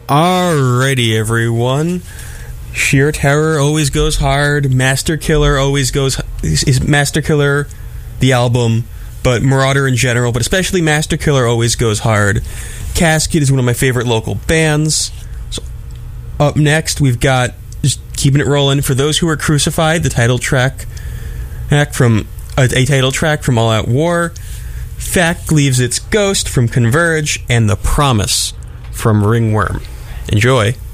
Alrighty, everyone. Sheer Terror always goes hard. Master Killer always goes... is Master Killer the album, but Marauder in general, but especially Master Killer always goes hard. Casket is one of my favorite local bands. So up next, we've got, just keeping it rolling, For Those Who Were Crucified, the title track from... a title track from All Out War. Fact Leaves Its Ghost from Converge, and The Promise from Ringworm. Enjoy.